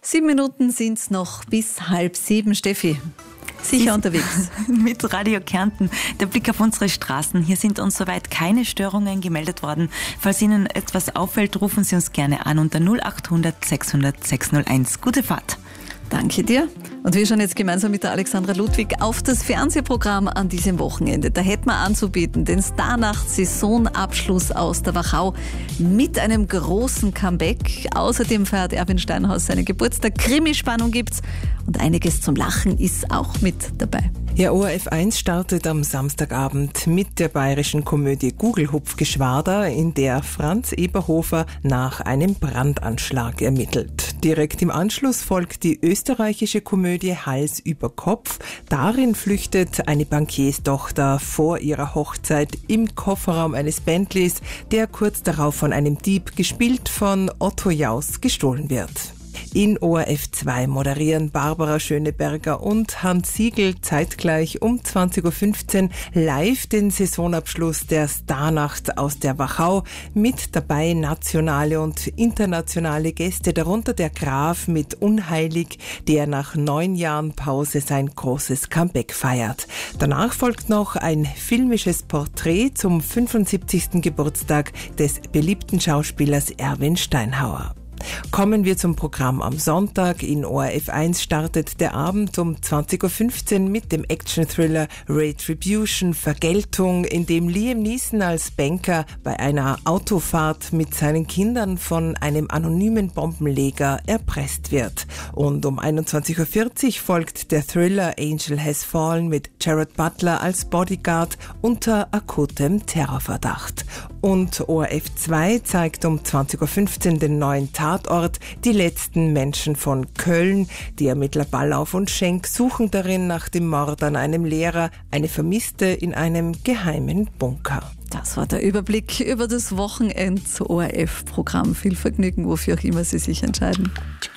7 Minuten sind es noch bis 6:30. Steffi, sicher unterwegs. Mit Radio Kärnten. Der Blick auf unsere Straßen. Hier sind uns soweit keine Störungen gemeldet worden. Falls Ihnen etwas auffällt, rufen Sie uns gerne an unter 0800 600 601. Gute Fahrt. Danke dir. Und wir schauen jetzt gemeinsam mit der Alexandra Ludwig auf das Fernsehprogramm an diesem Wochenende. Da hätten wir anzubieten den Starnacht-Saisonabschluss aus der Wachau mit einem großen Comeback. Außerdem feiert Erwin Steinhaus seinen Geburtstag. Krimispannung gibt's und einiges zum Lachen ist auch mit dabei. Ja, ORF 1 startet am Samstagabend mit der bayerischen Komödie Gugelhupfgeschwader, in der Franz Eberhofer nach einem Brandanschlag ermittelt. Direkt im Anschluss folgt die österreichische Komödie Hals über Kopf. Darin flüchtet eine Bankierstochter vor ihrer Hochzeit im Kofferraum eines Bentleys, der kurz darauf von einem Dieb, gespielt von Otto Jaus, gestohlen wird. In ORF 2 moderieren Barbara Schöneberger und Hans Siegel zeitgleich um 20.15 Uhr live den Saisonabschluss der Starnacht aus der Wachau. Mit dabei nationale und internationale Gäste, darunter der Graf mit Unheilig, der nach 9 Jahren Pause sein großes Comeback feiert. Danach folgt noch ein filmisches Porträt zum 75. Geburtstag des beliebten Schauspielers Erwin Steinhauer. Kommen wir zum Programm am Sonntag. In ORF 1 startet der Abend um 20.15 Uhr mit dem Action-Thriller Retribution, Vergeltung, in dem Liam Neeson als Banker bei einer Autofahrt mit seinen Kindern von einem anonymen Bombenleger erpresst wird. Und um 21.40 Uhr folgt der Thriller Angel Has Fallen mit Jared Butler als Bodyguard unter akutem Terrorverdacht. Und ORF 2 zeigt um 20.15 Uhr den neuen Tatort, die letzten Menschen von Köln. Die Ermittler Ballauf und Schenk suchen darin nach dem Mord an einem Lehrer, eine Vermisste in einem geheimen Bunker. Das war der Überblick über das Wochenend-ORF-Programm. Viel Vergnügen, wofür auch immer Sie sich entscheiden.